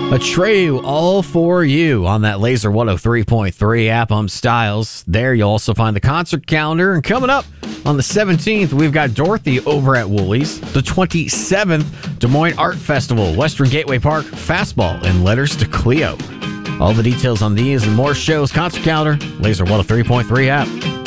Atreyu, all for you on that Laser 103.3 app. I'm Styles. There you'll also find the concert calendar. And coming up on the 17th, we've got Dorothy over at Woolies. The 27th, Des Moines Art Festival, Western Gateway Park, Fastball, and Letters to Cleo. All the details on these and more shows, concert calendar, Laser 103.3 app.